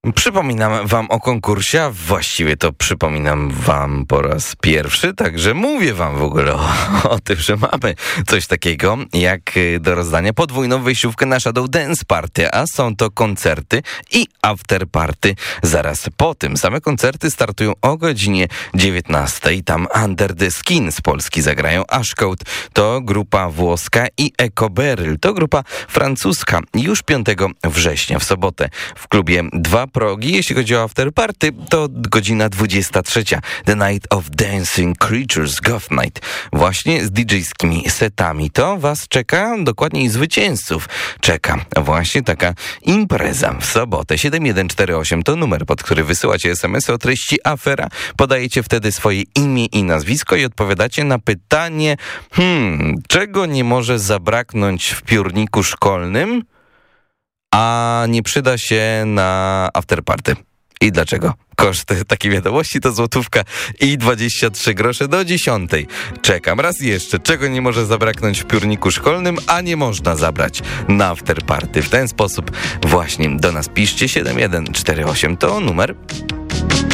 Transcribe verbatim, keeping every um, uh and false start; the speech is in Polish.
Przypominam wam o konkursie, a właściwie to przypominam wam po raz pierwszy, także mówię wam w ogóle o, o tym, że mamy coś takiego jak do rozdania podwójną wejściówkę na Shadow Dance Party, a są to koncerty i after party zaraz po tym. Same koncerty startują o godzinie dziewiętnastej. Tam Under the Skin z Polski zagrają, Ashcode to grupa włoska i Eco Beryl to grupa francuska. Już piątego września w sobotę w klubie Dwa Progi. Jeśli chodzi o after party, to godzina dwudziesta trzecia. The Night of Dancing Creatures Goth Night. Właśnie z didżejskimi setami. To was czeka, dokładniej zwycięzców czeka właśnie taka impreza w sobotę. siedem jeden cztery osiem to numer, pod który wysyłacie es em esy o treści afera. Podajecie wtedy swoje imię i nazwisko i odpowiadacie na pytanie, hmm, czego nie może zabraknąć w piórniku szkolnym, a nie przyda się na afterparty. I dlaczego? Koszt takiej wiadomości to złotówka i dwadzieścia trzy grosze do dziesiątej. Czekam raz jeszcze. Czego nie może zabraknąć w piórniku szkolnym, a nie można zabrać na afterparty? W ten sposób właśnie do nas piszcie. siedem jeden cztery osiem to numer.